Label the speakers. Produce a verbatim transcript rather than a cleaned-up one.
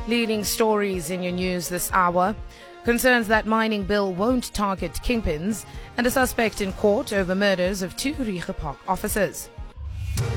Speaker 1: Leading stories in your news this hour. Concerns that mining bill won't target kingpins, and a suspect in court over murders of two Rieger Park officers.